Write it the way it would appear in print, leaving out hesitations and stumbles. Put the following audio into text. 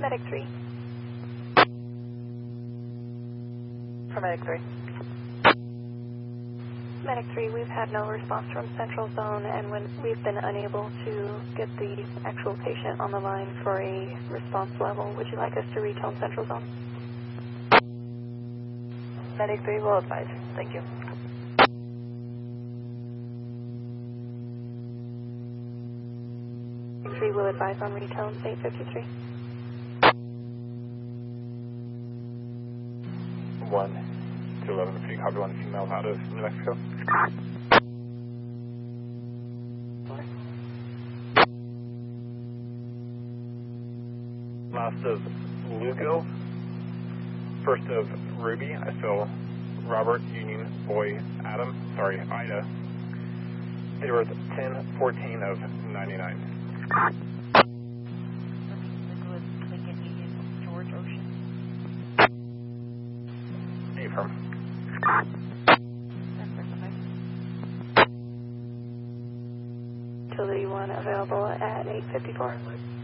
Medic 3. For Medic 3. Medic 3, we've had no response from Central Zone, and when we've been unable to get the actual patient on the line for a response level. Would you like us to retone Central Zone? Medic 3 will advise. Thank you. Medic 3 will advise on retone 853. 1 to 11, if you copy 1 female out of New Mexico. Last of Lugo. First of Ruby, I feel Robert, Union, Boy, Adam, sorry, Ida. It was 10-14 of 99. Lincoln, Union, George, Ocean. Affirm. Utility 1 available at 854.